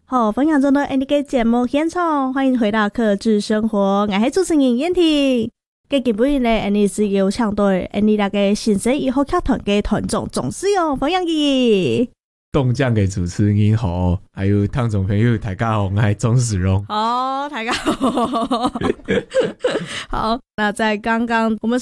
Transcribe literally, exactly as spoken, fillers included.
好，分享中的 Andy 嘅节目现场，欢迎回到客制生活，我是主持人燕婷。嘅基本呢 ，Andy 是有唱队 Andy 那个新生以后剧团嘅团长总是用分享嘅。 动将嘅主持人好，还有听众朋友大家好，我是钟世荣。 好，大家好。好，那在刚刚我们